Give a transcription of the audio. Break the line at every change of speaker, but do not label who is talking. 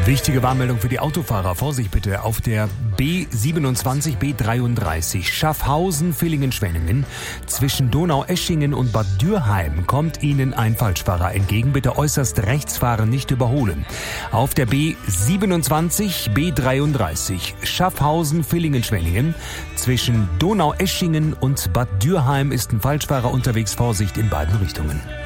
Wichtige Warnmeldung für die Autofahrer. Vorsicht bitte auf der B27, B33 Schaffhausen-Villingen-Schwenningen. Zwischen Donaueschingen und Bad Dürheim kommt Ihnen ein Falschfahrer entgegen. Bitte äußerst rechts fahren, nicht überholen. Auf der B27, B33 Schaffhausen-Villingen-Schwenningen. Zwischen Donaueschingen und Bad Dürheim ist ein Falschfahrer unterwegs. Vorsicht in beiden Richtungen.